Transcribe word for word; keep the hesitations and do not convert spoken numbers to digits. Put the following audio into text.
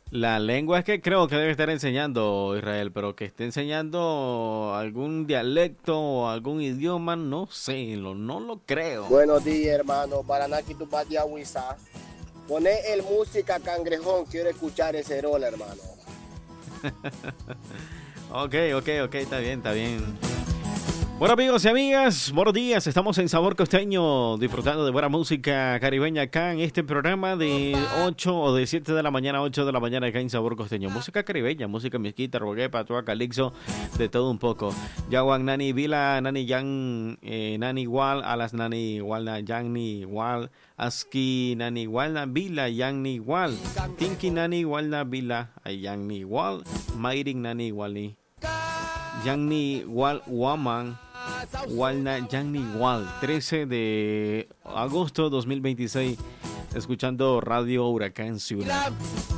La lengua es que creo que debe estar enseñando Israel, pero que esté enseñando algún dialecto o algún idioma, no sé, lo, no lo creo. Buenos días, hermano. Para Naki tu patio Huizá. Poné el música cangrejón. Quiero escuchar ese rol, hermano. Ok, ok, ok, está bien, está bien. Bueno, amigos y amigas, buenos días. Estamos en Sabor Costeño, disfrutando de buena música caribeña acá en este programa de ocho o de siete de la mañana a ocho de la mañana acá en Sabor Costeño. Música caribeña, música mezquita, rogué, patua, calixo, de todo un poco. Yaguan, nani, vila, nani, yang, eh, nani, igual, a las nani, igual, na, yang, ni, igual, aski, nani, igual, na, vila, yang, ni, igual, tinki, nani, igual, na, vila, yang, ni, igual, mairing, nani, igual, ni, yang, ni, igual, waman. Walna Yanni Wal, trece de agosto de dos mil veintiséis, escuchando Radio Huracán Ciudad.